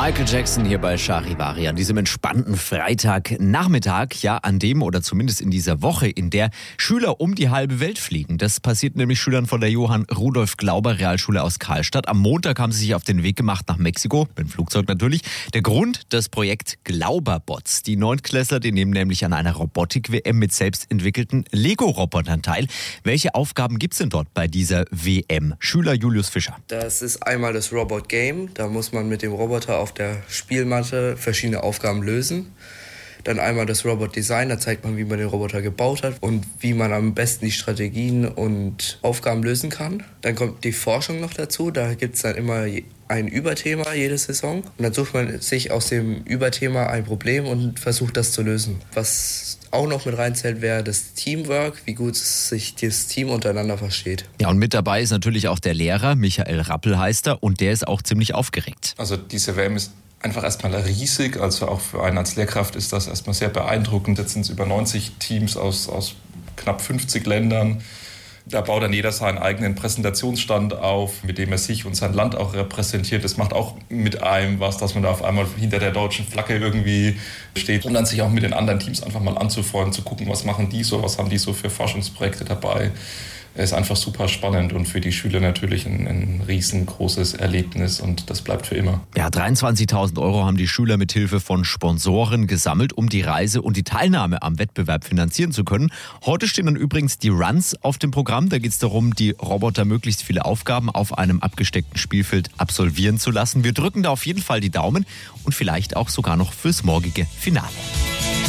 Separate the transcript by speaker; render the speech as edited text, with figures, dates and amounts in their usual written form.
Speaker 1: Michael Jackson hier bei Charivari an diesem entspannten Freitagnachmittag, ja an dem oder zumindest in dieser Woche, in der Schüler um die halbe Welt fliegen. Das passiert nämlich Schülern von der Johann Rudolf Glauber Realschule aus Karlstadt. Am Montag haben sie sich auf den Weg gemacht nach Mexiko, mit dem Flugzeug natürlich. Der Grund, das Projekt Glauberbots. Die Neuntklässler, die nehmen nämlich an einer Robotik-WM mit selbstentwickelten Lego-Robotern teil. Welche Aufgaben gibt's denn dort bei dieser WM? Schüler Julius Fischer.
Speaker 2: Das ist einmal das Robot Game, da muss man mit dem Roboter auf der Spielmatte verschiedene Aufgaben lösen. Dann einmal das Robot Design, da zeigt man, wie man den Roboter gebaut hat und wie man am besten die Strategien und Aufgaben lösen kann. Dann kommt die Forschung noch dazu, da gibt es dann immer ein Überthema jede Saison. Und dann sucht man sich aus dem Überthema ein Problem und versucht das zu lösen. Was auch noch mit reinzählt, wäre das Teamwork, wie gut sich das Team untereinander versteht.
Speaker 1: Ja, und mit dabei ist natürlich auch der Lehrer, Michael Rappel heißt er, und der ist auch ziemlich aufgeregt.
Speaker 3: Also diese WM ist einfach erstmal riesig, also auch für einen als Lehrkraft ist das erstmal sehr beeindruckend. Jetzt sind es über 90 Teams aus knapp 50 Ländern. Da baut dann jeder seinen eigenen Präsentationsstand auf, mit dem er sich und sein Land auch repräsentiert. Das macht auch mit einem was, dass man da auf einmal hinter der deutschen Flagge irgendwie steht. Und dann sich auch mit den anderen Teams einfach mal anzufreunden, zu gucken, was machen die so, was haben die so für Forschungsprojekte dabei. Ist einfach super spannend und für die Schüler natürlich ein riesengroßes Erlebnis und das bleibt für immer.
Speaker 1: Ja, 23.000 € haben die Schüler mit Hilfe von Sponsoren gesammelt, um die Reise und die Teilnahme am Wettbewerb finanzieren zu können. Heute stehen dann übrigens die Runs auf dem Programm. Da geht es darum, die Roboter möglichst viele Aufgaben auf einem abgesteckten Spielfeld absolvieren zu lassen. Wir drücken da auf jeden Fall die Daumen und vielleicht auch sogar noch fürs morgige Finale.